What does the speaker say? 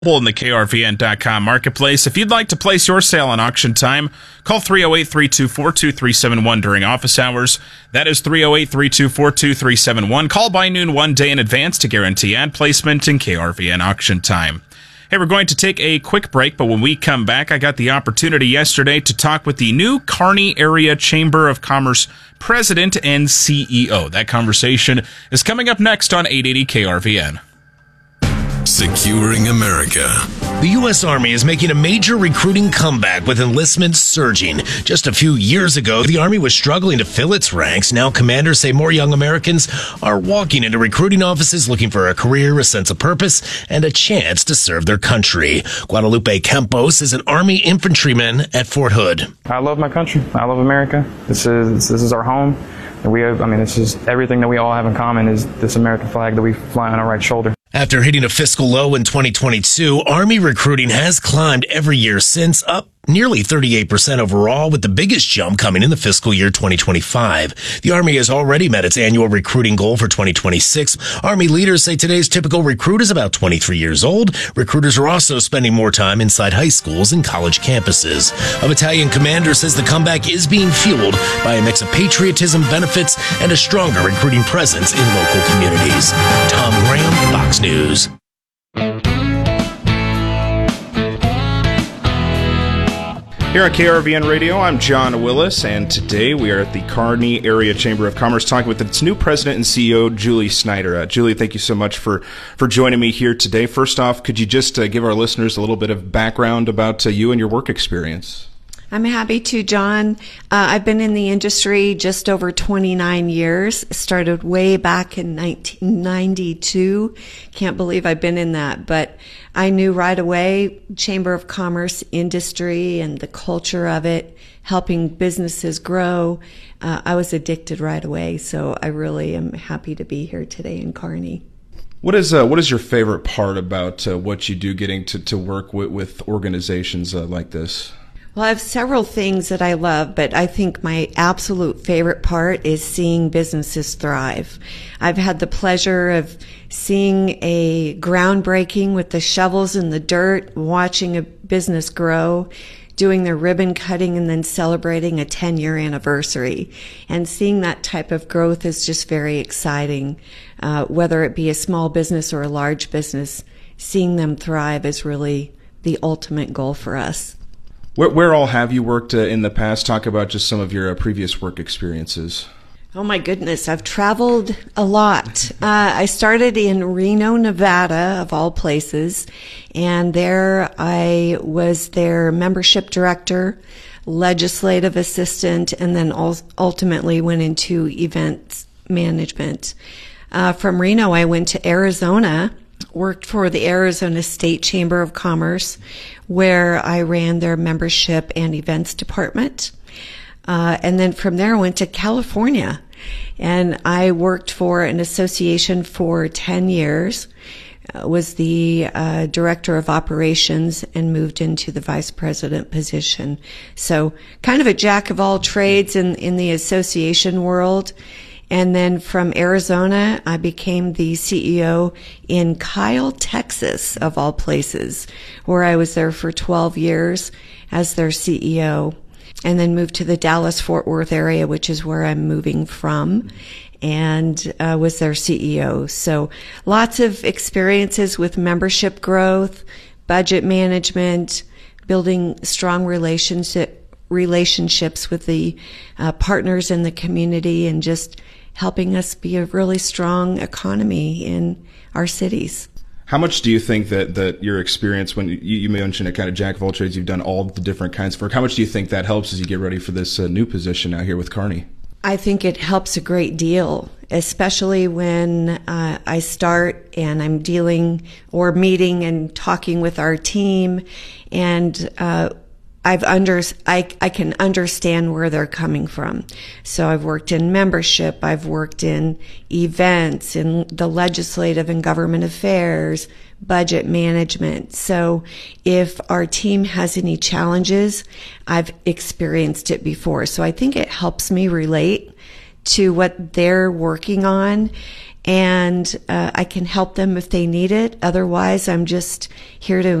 In the KRVN.com marketplace. If you'd like to place your sale on auction time, call 308-324-2371 during office hours. That is 308-324-2371. Call by noon 1 day in advance to guarantee ad placement in KRVN auction time. Hey, we're going to take a quick break, but when we come back, I got the opportunity yesterday to talk with the new Kearney Area Chamber of Commerce President and CEO. That conversation is coming up next on 880 KRVN. Securing America. The U.S. Army is making a major recruiting comeback with enlistment surging. Just a few years ago, the Army was struggling to fill its ranks. Now commanders say more young Americans are walking into recruiting offices looking for a career, a sense of purpose, and a chance to serve their country. Guadalupe Campos is an Army infantryman at Fort Hood. I love my country. I love America. This is our home. This is everything that we all have in common is this American flag that we fly on our right shoulder. After hitting a fiscal low in 2022, Army recruiting has climbed every year since, up nearly 38% overall, with the biggest jump coming in the fiscal year 2025. The Army has already met its annual recruiting goal for 2026. Army leaders say today's typical recruit is about 23 years old. Recruiters are also spending more time inside high schools and college campuses. A battalion commander says the comeback is being fueled by a mix of patriotism, benefits, and a stronger recruiting presence in local communities. Tom Graham, Fox News. Here on KRVN Radio, I'm John Willis, and today we are at the Kearney Area Chamber of Commerce talking with its new president and CEO, Julie Snyder. Julie, thank you so much for joining me here today. First off, could you just give our listeners a little bit of background about you and your work experience? I'm happy to, John. I've been in the industry just over 29 years. Started way back in 1992. Can't believe I've been in that, but I knew right away Chamber of Commerce industry and the culture of it, helping businesses grow. I was addicted right away, so I really am happy to be here today in Kearney. What is your favorite part about what you do, getting to work with organizations like this? Well, I have several things that I love, but I think my absolute favorite part is seeing businesses thrive. I've had the pleasure of seeing a groundbreaking with the shovels in the dirt, watching a business grow, doing their ribbon cutting, and then celebrating a 10-year anniversary. And seeing that type of growth is just very exciting. Whether it be a small business or a large business, seeing them thrive is really the ultimate goal for us. Where all have you worked in the past? Talk about just some of your previous work experiences. Oh my goodness, I've traveled a lot. I started in Reno, Nevada, of all places, and there I was their membership director, legislative assistant, and then ultimately went into events management. From Reno, I went to Arizona, worked for the Arizona State Chamber of Commerce, where I ran their membership and events department. And then from there I went to California, and I worked for an association for 10 years, was the director of operations, and moved into the vice president position. So kind of a jack of all trades in the association world. And then from Arizona, I became the CEO in Kyle, Texas, of all places, where I was there for 12 years as their CEO, and then moved to the Dallas-Fort Worth area, which is where I'm moving from, and was their CEO. So lots of experiences with membership growth, budget management, building strong relationships with the partners in the community, and just helping us be a really strong economy in our cities. How much do you think that your experience, when you mentioned a kind of jack of all trades, you've done all the different kinds of work, how much do you think that helps as you get ready for this new position now here with Kearney? I think it helps a great deal, especially when I start and I'm dealing or meeting and talking with our team, and I can understand where they're coming from. So I've worked in membership, I've worked in events, in the legislative and government affairs, budget management. So if our team has any challenges, I've experienced it before. So I think it helps me relate to what they're working on. and I can help them if they need it. Otherwise, I'm just here to